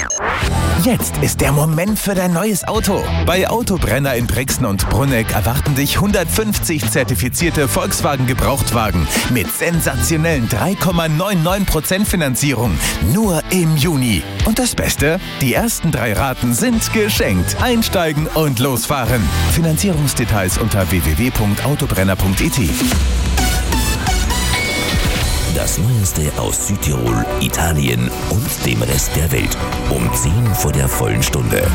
Jetzt ist der Moment für dein neues Auto. Bei Autobrenner in Brixen und Brunegg erwarten dich 150 zertifizierte Volkswagen-Gebrauchtwagen mit sensationellen 3,99% Finanzierung. Nur im Juni. Und das Beste? Die ersten 3 Raten sind geschenkt. Einsteigen und losfahren. Finanzierungsdetails unter www.autobrenner.it. Das Neueste aus Südtirol, Italien und dem Rest der Welt. Um 10 vor der vollen Stunde.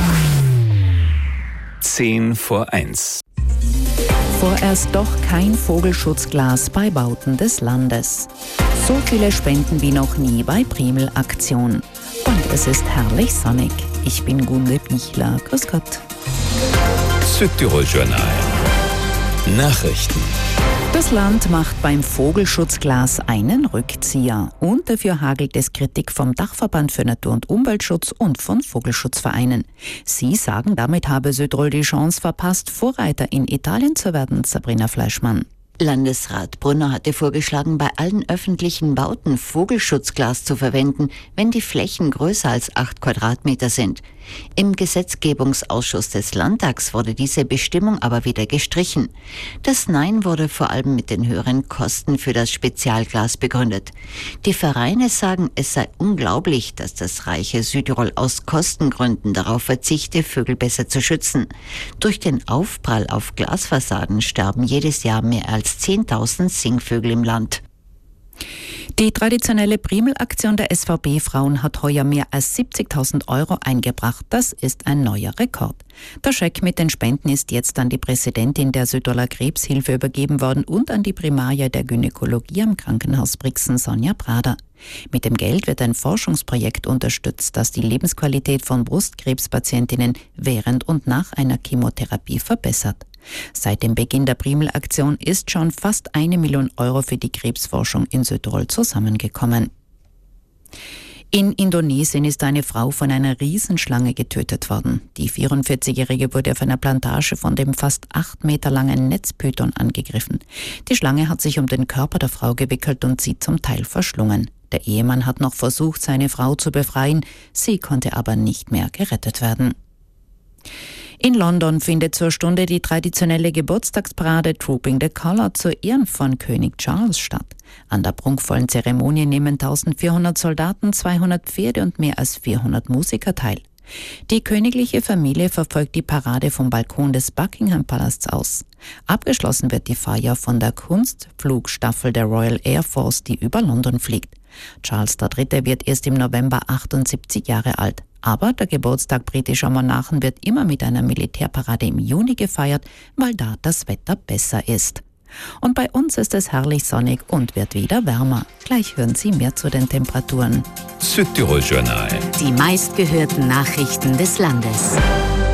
10:01. Vorerst doch kein Vogelschutzglas bei Bauten des Landes. So viele Spenden wie noch nie bei Primel-Aktion. Und es ist herrlich sonnig. Ich bin Gunde Pichler. Grüß Gott. Südtirol-Journal. Nachrichten. Das Land macht beim Vogelschutzglas einen Rückzieher und dafür hagelt es Kritik vom Dachverband für Natur- und Umweltschutz und von Vogelschutzvereinen. Sie sagen, damit habe Südtirol die Chance verpasst, Vorreiter in Italien zu werden. Sabrina Fleischmann. Landesrat Brunner hatte vorgeschlagen, bei allen öffentlichen Bauten Vogelschutzglas zu verwenden, wenn die Flächen größer als 8 Quadratmeter sind. Im Gesetzgebungsausschuss des Landtags wurde diese Bestimmung aber wieder gestrichen. Das Nein wurde vor allem mit den höheren Kosten für das Spezialglas begründet. Die Vereine sagen, es sei unglaublich, dass das reiche Südtirol aus Kostengründen darauf verzichte, Vögel besser zu schützen. Durch den Aufprall auf Glasfassaden sterben jedes Jahr mehr als 10.000 Singvögel im Land. Die traditionelle Primel-Aktion der SVB-Frauen hat heuer mehr als 70.000 € eingebracht. Das ist ein neuer Rekord. Der Scheck mit den Spenden ist jetzt an die Präsidentin der Südtiroler Krebshilfe übergeben worden und an die Primaria der Gynäkologie am Krankenhaus Brixen, Sonja Prader. Mit dem Geld wird ein Forschungsprojekt unterstützt, das die Lebensqualität von Brustkrebspatientinnen während und nach einer Chemotherapie verbessert. Seit dem Beginn der Primel-Aktion ist schon fast 1 Million € für die Krebsforschung in Südtirol zusammengekommen. In Indonesien ist eine Frau von einer Riesenschlange getötet worden. Die 44-Jährige wurde auf einer Plantage von dem fast 8 Meter langen Netzpython angegriffen. Die Schlange hat sich um den Körper der Frau gewickelt und sie zum Teil verschlungen. Der Ehemann hat noch versucht, seine Frau zu befreien. Sie konnte aber nicht mehr gerettet werden. In London findet zur Stunde die traditionelle Geburtstagsparade Trooping the Colour zu Ehren von König Charles statt. An der prunkvollen Zeremonie nehmen 1400 Soldaten, 200 Pferde und mehr als 400 Musiker teil. Die königliche Familie verfolgt die Parade vom Balkon des Buckingham-Palasts aus. Abgeschlossen wird die Feier von der Kunstflugstaffel der Royal Air Force, die über London fliegt. Charles III. Wird erst im November 78 Jahre alt. Aber der Geburtstag britischer Monarchen wird immer mit einer Militärparade im Juni gefeiert, weil da das Wetter besser ist. Und bei uns ist es herrlich sonnig und wird wieder wärmer. Gleich hören Sie mehr zu den Temperaturen. Südtirol-Journal. Die meistgehörten Nachrichten des Landes.